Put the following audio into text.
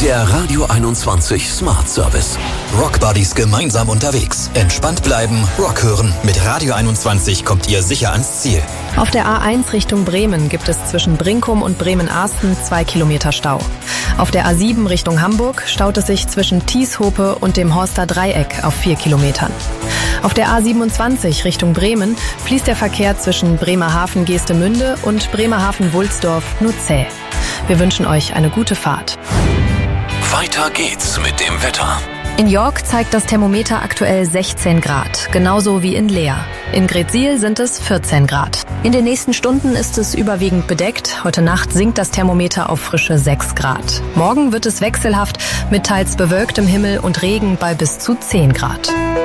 Der Radio 21 Smart Service. Rock Buddies gemeinsam unterwegs. Entspannt bleiben, Rock hören. Mit Radio 21 kommt ihr sicher ans Ziel. Auf der A1 Richtung Bremen gibt es zwischen Brinkum und Bremen-Arsten 2 Kilometer Stau. Auf der A7 Richtung Hamburg staut es sich zwischen Tieshope und dem Horster Dreieck auf 4 Kilometern. Auf der A27 Richtung Bremen fließt der Verkehr zwischen Bremerhaven-Geestemünde und Bremerhaven-Wulsdorf nur zäh. Wir wünschen euch eine gute Fahrt. Weiter geht's mit dem Wetter. In York zeigt das Thermometer aktuell 16 Grad, genauso wie in Leer. In Greetsiel sind es 14 Grad. In den nächsten Stunden ist es überwiegend bedeckt. Heute Nacht sinkt das Thermometer auf frische 6 Grad. Morgen wird es wechselhaft mit teils bewölktem Himmel und Regen bei bis zu 10 Grad.